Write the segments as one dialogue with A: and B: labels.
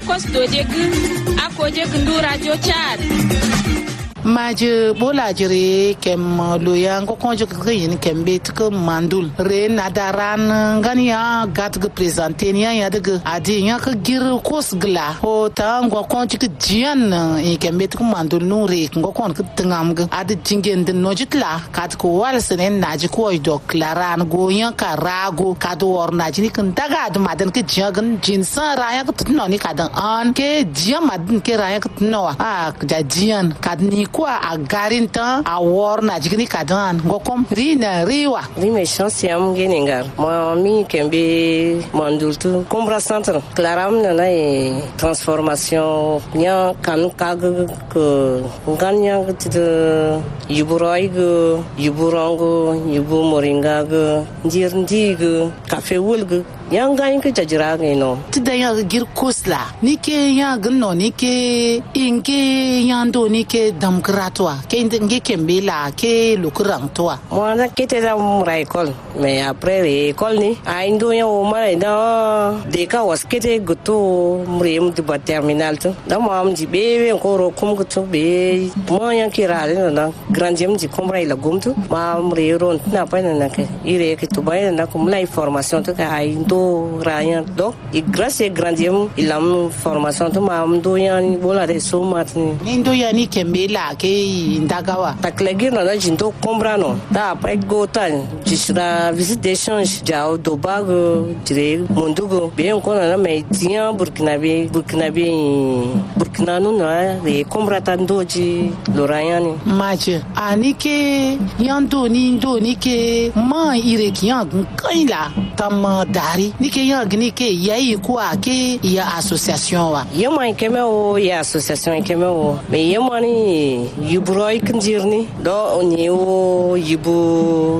A: akos dojegu akojegu ndu radio Chad.
B: Maje bola jere kem loya ko konjo ko yin kembe tko mandul re nadaran ngania gat ge presenter nya ya de adi nya ko gir kos gla ho ta ngo konjo ko jian e kembe tko mandul nu re ngo kon ko tngam ge adi jingen de nojitla kat ko wal senen naji ko do klaran go nya ka rago ka do or naji ni kan daga de madan ke jagan jinsa raya ko tno ni kadan an ke jian madan ke raya ko tno a ja jian kadni kwa a garinta a warna jigni kadan gokom rina riwa
C: rime chance am geningar mo mi kembe mandultu combra centre claram na e transformation nya kan kag ko ganya de yuburoi go yuburango yubu moringa go jirndi go cafe wulgo yang gain ke jajira no
B: tidaya gir kosla nike ya gno nike inge yando nike damkratwa ke nge kembela ke lukurang toa
C: mona kete da murai kol me après l'école ni aindo ya o mara da de ka was kete gutu mrem de ba terminal to da mam ji be ko ro kum gutu be mo ya kira na grandiem ji komra ila gumtu ma mre ron na pa na ke ire ke to ba na kum la information to ka aindo rien donc et grâce à grandiem il a formation to mam do ya ni bola de so matni
B: ndo ya ni kembela ke ndagawa
C: taklegi na jinto kombrano da pa gotan jisra visite d'échange jao dobago dire mondugo bien ko na me tia burkinabe no na re kombrata ndoji lorayani
B: maje anike yando ni ndo nike ma ire kiyan kaila tam dari nike yang nike yayi kwa ke ya association wa
C: yema keme o ya association keme o me yema ni yubroi kanjirni do ni o yubu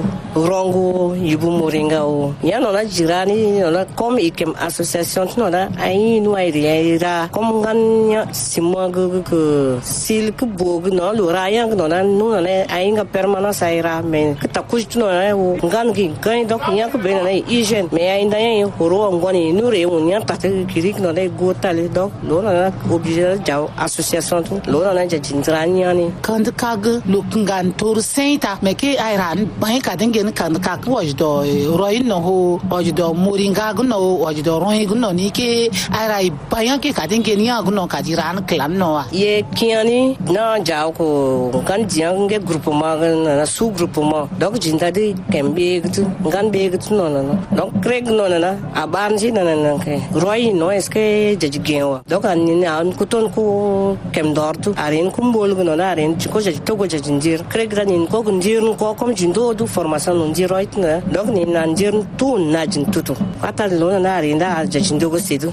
C: rongo yubu moringa o ya no na jirani no na comme ikem association no na ai no ai ira comme ganya simago ko silk bog no lora yang no na no na ai nga permanence aira me ta kuj no na o ngan gi gan do nya ko be na hygiene me ai nda ya horo ngoni no re o nya ta kirik no na gotale do lo na obligé jaw association to lo na ja jindranya ni
B: kan kag lukungan tur senta me ke airan bai ka dengen kan ka wajdo roi no ho wajdo moringa gno wajdo roi gno ni ke airai bai ke ka dengen ya gno ka jiran klan no
C: ye kiani na jaw ko kan jiang ge groupement na su groupement donc jinda de kembe gitu ngan be gitu no no donc kreg no na aban ji na ke roi no eske jajigewa donc an kuton ko kem dortu arin kumbol gno na arin ko to jinjir kreg ranin ko gunjir ko kom jindo du formation nunjir right na donc ni nanjir tu na jintutu kata lo na arin da jindo go sedu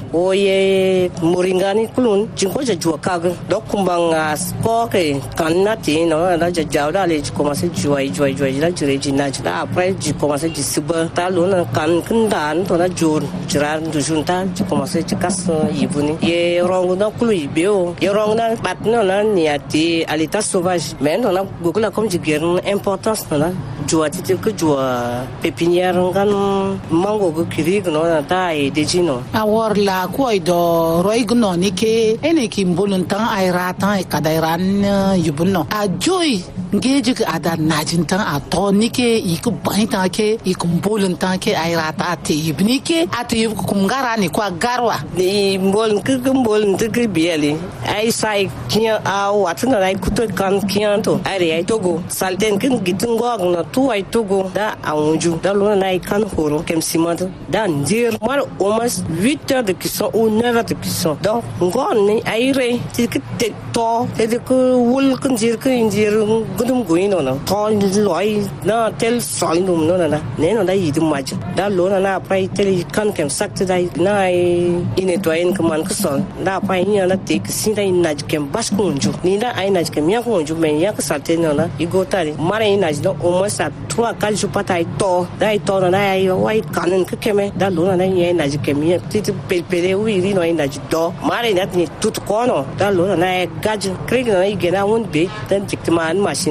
C: oye moringani kulun jinko jwa kag donc kumbang ko ke kanati no na jawda le commencer joy la jure jinaj da après ji commencer ji suba ta lo na kan kundan to na jur jiran du junta ji commencer ji kas yibuni ye rongo na kulu ibeo ye rongo na patno na ni ati alita sauvage mais on a beaucoup la comme dire importance na joati te ko joa pépinière ngan mango go kiri no na tai de jino
B: awor la ko do roi gno ni ke ene ki mbolun tan ay ratan e kadairan yubunno a joy ngeji ka ada najin tan a to ni ke iku bai tan ke iku mbolun tan ke ay rata te ibni ke ate yub kum gara ni kwa garwa
C: ni mbolun ke mbolun te ke bieli ay sai kia a watna rai kuto kan kia to ay togo salten kin gitungo na tu ay togo da aunju da lo na kan horo kem simanto da ndir mar almost 8 heures de cuisson ou 9 heures de cuisson donc ngon ni ay re ti ke to te ko wul kan jir ke injir gudum guino no to loi na tel solindum no na ne no da yidum maj da lo na pai tel kan kem sakte da na ine to en kaman ko son da pai ni na te sin da inaj kem baskunju ni da ai naj kem ya kunju me ya ka salte no na igotari mare inaj do almost at 3-4 jours patai to dai to na ai wai kanen ke keme da lo na ye naj kem ya ti pelpele wi ri no inaj do mare na ni tut kono da lo na gaj krig na igena won be dan jikman machine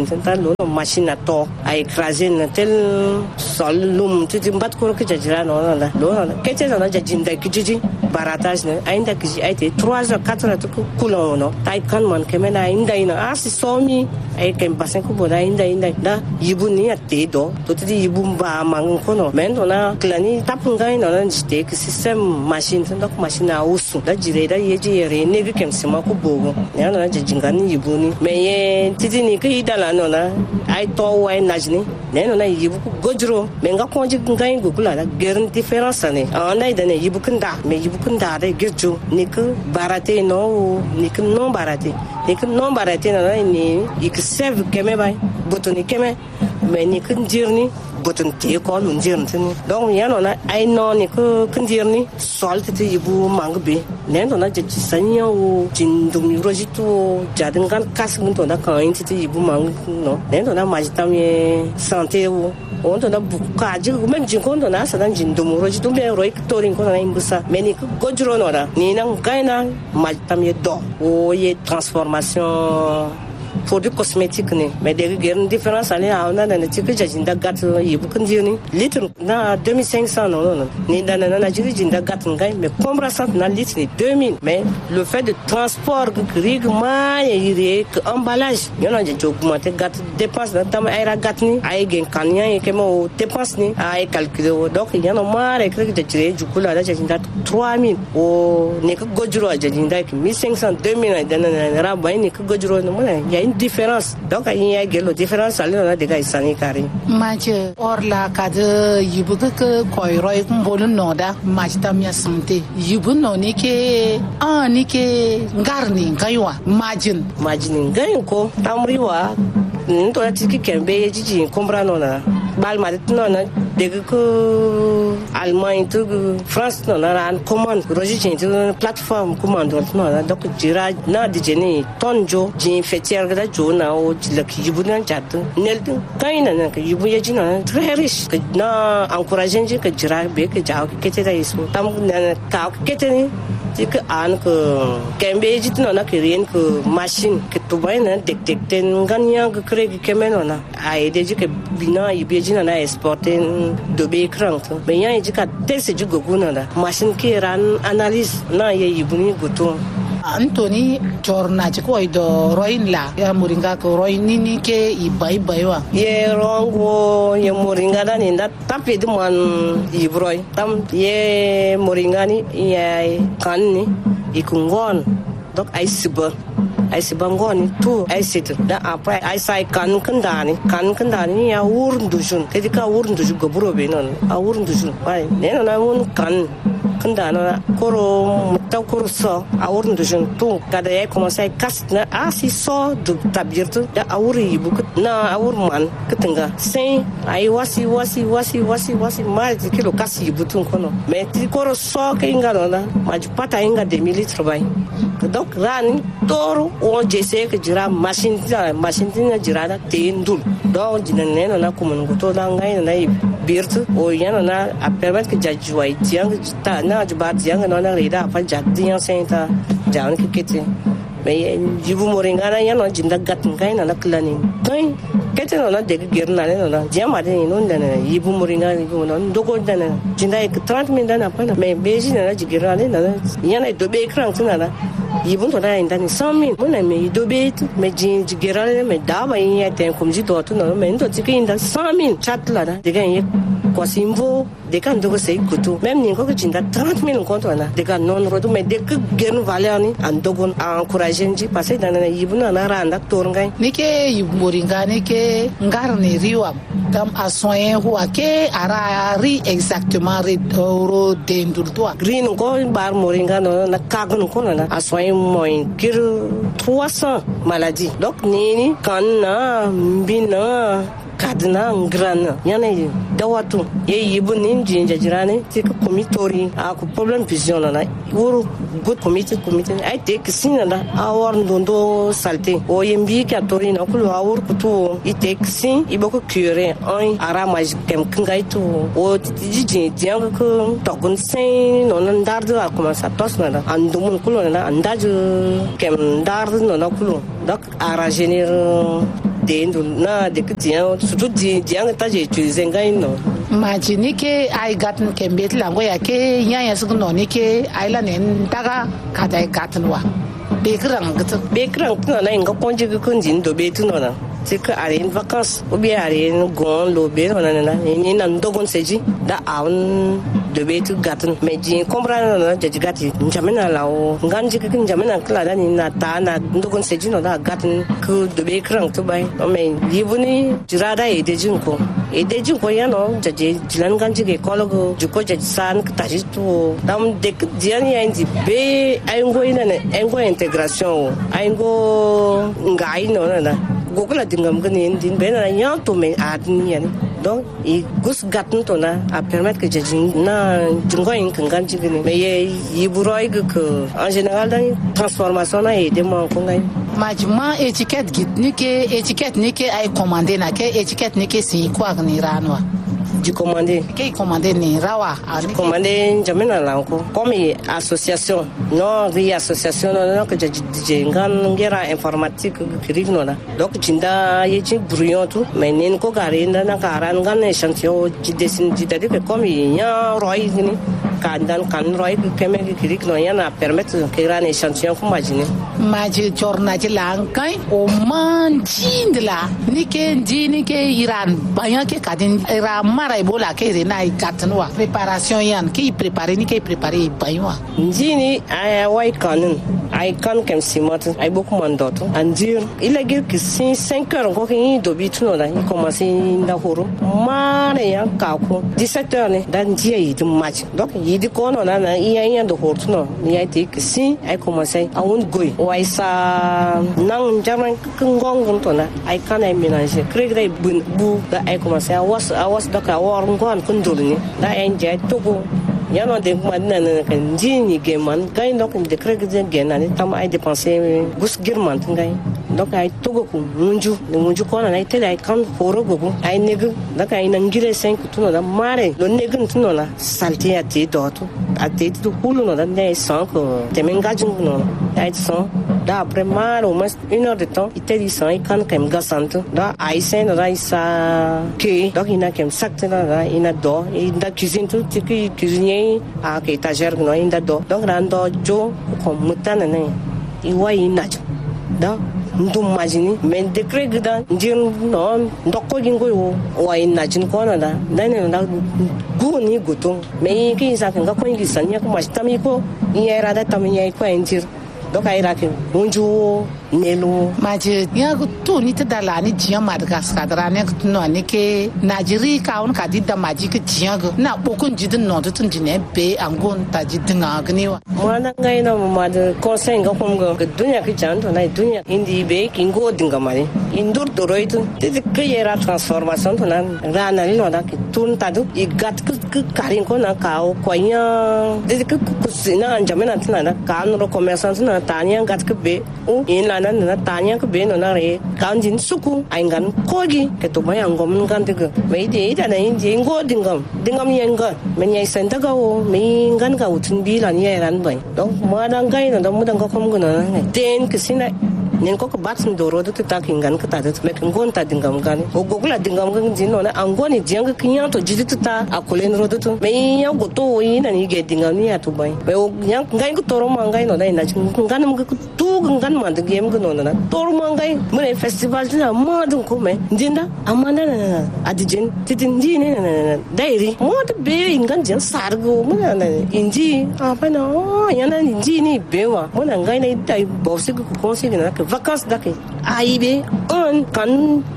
C: ta lo machine à to a écraser na tel sol lum tu bat ko ke jajira no na lo na ke te na jajinda kijiji baratage na ainda kiji ai te 3 heures 4 heures to kulon no tai kan man ke mena ainda ina asi somi ai kem pasen ko boda ainda da yibu ni ate do to ti yibu ba mang ko no men do na klani tapunga ina na jite ke system machine to machine a usu da jire da yeji yere ne ke kem sima ko bogo ya na jajinga ni yibu ni me ye ti ni ke idala no na ai to wai najni ne no na yibu ko gojro me nga ko ji ngai gugula da gerin difference ne ana da ne yibu kunda me yibu kunda da gerju ni ke barate no ni ke non barate ni ke non barate na ni ik serve keme bai botoni keme me ni ke dirni boton te ko lun dirni donc ya no na ai no ni ke dirni sol te yibu mangbe ne no na je sanya o jindum rojito jadingan kas mun to na kan te yibu mang no ne no na majitam ye santé o onto na buka ji men jin ko na sa dan jindum rojito me roi torin ko na imbusa me ni ke gojro no na ni na gaina majitam ye do o ye transformation produit cosmétique ni mais des guerres différence aller à on a na tika jinda gat yibu kandini litre na 2500 non ni na jinda gat ngai mais combra sant na litre ni 2000 mais le fait de transport rig ma yire que emballage yana je augmenter gat dépense na tam ay ra gat ni ay gen kanya e ke mo dépense ni ay calculer donc yana mare que de tire du kula da jinda 3000 o ne ko gojuro jinda 1500 2000 na ra bay ni ko gojuro no mo une différence donc il y a une différence alors là des gars isani kari
B: match or la cadre yibu que koiroi mbolu noda match tamia santé yibu no ni ke ngarni kaiwa majin ngai ko tamriwa ndo la tiki kembe jiji kombra nona bal ma nona de ko Allemagne to France nona ran commande roji to plateforme commande nona donc jira na dijeni tonjo jin fetier da jona o tilaki yibu nan jat nel kaina na yibu yeji na très riche na encourager je que jira be que jaw kete da iso tam na ka kete ni que an que kembe jit nona que rien que machine que to bay na detecter ngania que crée que menona a aider que bina yibu ji na exporter de be crank mais ya ji ka test ji goguna da machine que ran analyse na ye yibu ni goto Anthony Jorna ci koy do roin la ya muringa ko roin ni ke i bai wa
C: ye rongo ye muringa da ni da tapi de man i broy tam ye muringa ni ye kan ni i kungon donc ay siba ngoni tu ay sit da après ay sai kan kandani ya wurndu te ka wurndu go burobe non a wurndu jun bai ne na mun kan kandana koro taw koro so a wurndu jun tu kada ay commencer kas na asi so du tabirtu da awuri buku na awur man ketenga sen ay wasi mal kilo kasi butun kono mais ti koro so ke ingalo na maju pata inga de mililitre bai donc ran toro on jese que jira machine na jira da tendul donc jinene na kumun goto da ngai na birtu o yana na a permettre que jajuai tiang ta na jubat tiang na rida fa jadian senta jaun ke kete mais jibu moringa na yana jinda gat ngai na klani kai kete na de gerna na jama de non da jibu moringa ni ko non dogo da na jinda 30 min da na pa mais beji na jigira na yana do be kran tuna yibun to da inda ni 100,000 mona me dobe me jin jigerale me daba yin ten kom ji do to no me ndo tiki inda 100,000 chatla da de gan ye ko simbo de kan do se kutu même ni ko jinda 30,000 ko to na de kan non rodo me de ke gen valeur ni andogon encourager ji passer dans na yibun na randa tor ngai
B: ni ke yiburinga ni ke ngarni riwa kam a soin ho ke ara ri exactement ro de ndurtwa
C: green ko bar moringa no na kagun ko na a soin moins que 300 maladies donc ni kan na mbina kadna ngrana yana dawatu ye yibu ninji jajirane ti ko komitori a ko problem vision na wuru good committee ay te kisina da awar ndondo salte o yembi ka tori na kulu awur kutu ite kisin iboko cure on ara maj kem kangai to o jiji diang ko togun sen non dardo a commencer tos na da andumun kulu na andaju kem dardo no na kulu dak ara général dentro na de que tinha tudo de tá de utilizer ngai no
B: imagine ke ai gatn kembet lango ya ke nya su no ni ke ai la nen daga kada gatn wa bekrang tu
C: na inga konje ku kunjin do betu no na c'est areen vacances ou bien areen gon lobe na ni nan dogon seji da aun de betu gaten mais ji comprendre na de gati jamena lawo nganji kin jamena kala da ni na ta na dogon seji no da gaten ku de be krang to bai mais yibuni jirada e de jinko ya no jaje jilan ganji ke kologo juko jaje san ta ji to dam de diani indi be ay ngo ina ne ngo integration ay ngo ngai no na gogla dingam gani din be na ya to me adni yani donc i gus gatn to na a permettre que jajin na jingo in kan jigni me yi buroi que en général dans transformation na et de mon kongai
B: majma etiquette git ni ke ay commander na ke etiquette ni ke si kwa ni ranwa
C: du commander
B: ni rawa
C: commander jamena lanko comme association non ri association non que je ngan ngera informatique kirigno na donc jinda yeji brouillon tout mais nen ko garinda na karan ngan échantillon ji dessin ji tadi que comme ya roi ni kan roi que me kirigno ya na permettre que gran échantillon ko imaginer
B: maji jorna ji lankai o man jindla ni ke Iran bayan ke kadin ra mara ibola ke rena gatnwa préparation yan ki préparer baywa
C: njini ay way kanun ay kan kem simot ay beaucoup mandoto andir il a gir que 5 heures ko ki dobi tuno da ni commencer nda horo mare ya ka ko 17 heures ne dan dia yi dum match donc yi di ko no na iya do horo tuno ni ay ti que si ay commencer a un goy way sa nang jaman ngong to na ay kan ay mélanger créer bu da ay commencer a was da ka war ngon kundulni da ay jay togo yano de madna kan jini geman kay donc de créer genani tam ay dépenser gus girman ngay donc ay togo ko munju ko na ay tele ay kan foro go ay negu da kay nangire 5 tuno da mare lo negun tuno na salti ati doto ati tu hulu no da ne sans ko temengajun no ay sans da après mal au moins 1 heure de temps il te dit ça il kan kem gasanto da ay sen da isa ke donc ina kem sakte da ina do ina cuisine tout qui cuisinier a ke étagère no ina do donc rando jo ko mutana ne iwa ina da ndum majini men decret gda njin no ndokko gingo yo wa ina jin ko na da dane na guni gutung me ki sa kan ga ko ngi sanya ko mastami ko yera da tamnya ko enjir donc ay rake munju nelu
B: maji ya to ni ta dala ni jiya Madagascar da ne no ne ke Najeri ka on ka didda maji ke jiya go na bokun jidin no tun jine be angon ta jidin ga gni wa
C: mana ngai na ma de conseil ga kom go dunya ke jan to na dunya indi be kingo dinga mari indur doroitu de ke era transformation to na rana ni no da ke tun ta du I gat ke karin ko na ka o ko nya de ke kusina anjamena tna da kan ro commerçant na tanya gat ke be o ina na tanya ke be no na re kan jin suku aingan kogi ke to mai angom kan de me de ida na inji ngo dingam yenga men yai sen da ga o me ngan ga utun bi la ni ran bai donc ma dang gai na da mu dang ko kom guna ten ke sina nen ko bat ndoro do ta kingan ka ta de me ngon ta dingam gan o gogula dingam gan jin no na angoni jang kinyan to jidi ta akulen ro do to me ya go to ina ni ge dingam ni atu bai me o nyang ngai ko toro ma ngai no dai na ngan mu ko tu ngan ma de gem no na toro ma ngai mu festival ta ma dun ko me jinda amana na adijin titin ji ne na dairi mo de be ngan jin sargo mu na inji a pa no ya na inji ni be wa mo na ngai na dai bo se ko ko se na vacances dake aibe on kan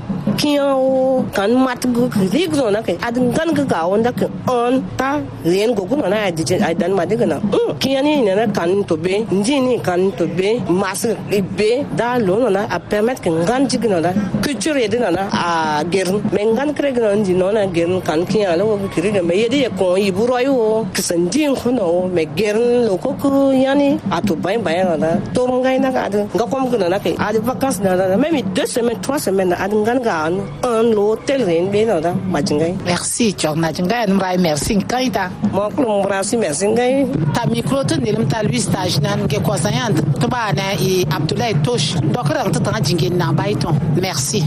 C: kiyo kan matgu rigno na ke adin gan ga wanda ke on ta ren go kuno na adije adan madiga na kiyani ne na kan to be njini kan to be mas be da lo na a permettre que ngan jigno na culture edina na a gern men gan kregno njino na gern kan kiya lo ko kirige me yedi ko iburo yo kisanjin kuno me gern lo ko yani atu bay na to ngai na ga ga kom kuno na ke adi vacances na me 2 semaines 3 semaines adin gan ga ban un l'hôtel ren be no da majingai.
B: Merci chok na jinga nrai merci kaita.
C: Mo ko mbrasi merci ngai.
B: Ta micro to nilim ta lui stage nan ke kwasayand to ba na e Abdoulaye Tosh dokra ta ta jingin na baiton. Merci.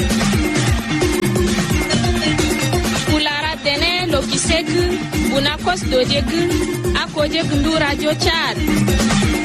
A: Kulara tene lokisegu bunakos dojegu akoje gundu radio Chad.